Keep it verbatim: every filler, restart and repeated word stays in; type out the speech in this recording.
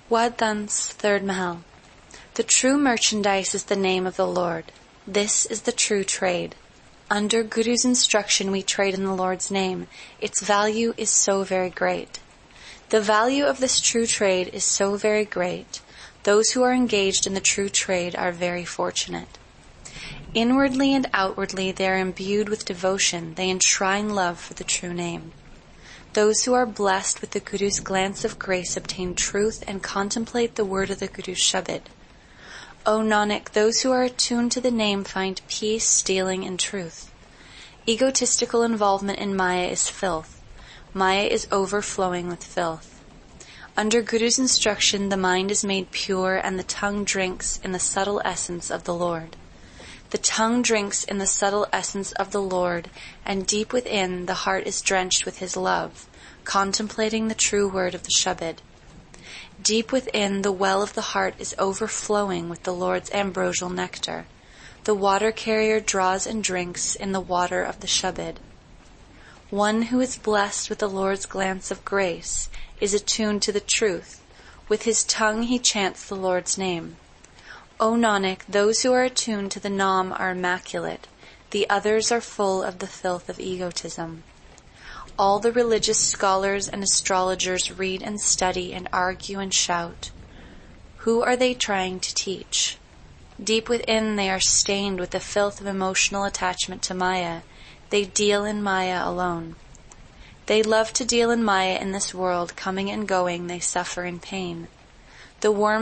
Waddan's third Mahal. The true merchandise is the name of the Lord. This is the true trade. Under Guru's instruction we trade in the Lord's name. Its value is so very great. The value of this true trade is so very great. Those who are engaged in the true trade are very fortunate. Inwardly and outwardly they are imbued with devotion. They enshrine love for the true name. Those who are blessed with the Guru's glance of grace obtain truth and contemplate the word of the Guru's Shabad. O Nanak, those who are attuned to the name find peace, stealing, and truth. Egotistical involvement in Maya is filth. Maya is overflowing with filth. Under Guru's instruction, the mind is made pure and the tongue drinks in the subtle essence of the Lord. The tongue drinks in the subtle essence of the Lord, and deep within the heart is drenched with His love, contemplating the true word of the Shabad. Deep within, the well of the heart is overflowing with the Lord's ambrosial nectar. The water carrier draws and drinks in the water of the Shabad. One who is blessed with the Lord's glance of grace is attuned to the truth. With his tongue he chants the Lord's name. O Nanak, those who are attuned to the Nam are immaculate. The others are full of the filth of egotism. All the religious scholars and astrologers read and study and argue and shout. Who are they trying to teach? Deep within they are stained with the filth of emotional attachment to Maya. They deal in Maya alone. They love to deal in Maya in this world, coming and going, they suffer in pain. The worm